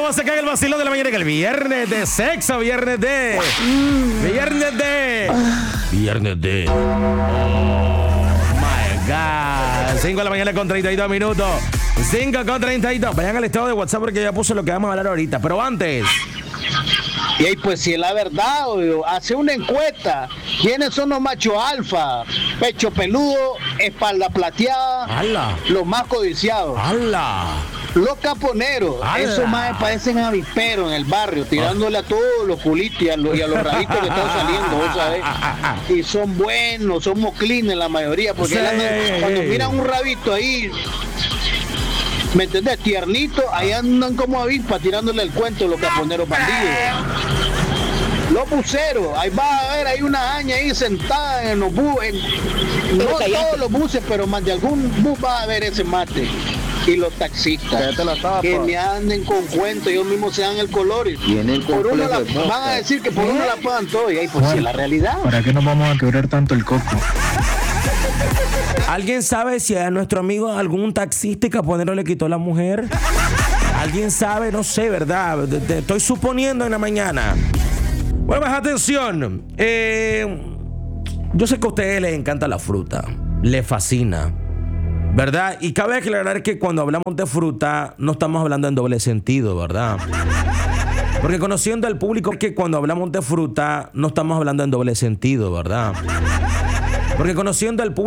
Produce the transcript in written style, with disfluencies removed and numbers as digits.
¿Cómo se cae el vacilo de la mañana? Que el viernes de sexo, viernes de. Oh my God. 5 de la mañana con 32 minutos. 5 con 32. Vayan al estado de WhatsApp porque ya puse lo que vamos a hablar ahorita. Pero antes. Y ahí, pues, si es la verdad, hace una encuesta. ¿Quiénes son los machos alfa? Pecho peludo, espalda plateada. ¡Hala! Los más codiciados. ¡Hala! Los caponeros. ¡Hala! Esos más parecen avisperos en el barrio, tirándole a todos los culitos y a los rabitos que están saliendo, ¿vos sabés? Y son buenos, son moclines la mayoría, porque cuando miran un rabito ahí, ¿me entendés? Tiernito, ahí andan como avispas tirándole el cuento a los caponeros bandidos. Los buceros, ahí vas a ver, hay una aña ahí sentada en los buses, no todos los buses, pero más de algún bus vas a ver ese mate. Y los taxistas, que me anden con cuentos, ellos mismos se dan el color y por uno van a decir que por uno la pagan todo, y ahí pues sí, la realidad. ¿Para qué nos vamos a quebrar tanto el coco? ¿Alguien sabe si a nuestro amigo algún taxista y caponero le quitó la mujer? ¿Alguien sabe? No sé, ¿verdad? Estoy suponiendo en la mañana. Bueno, pues atención. Yo sé que a ustedes les encanta la fruta. Les fascina, ¿verdad? Y cabe aclarar que cuando hablamos de fruta no estamos hablando en doble sentido, ¿verdad? Porque conociendo al público que cuando hablamos de fruta no estamos hablando en doble sentido, ¿verdad? Porque conociendo al público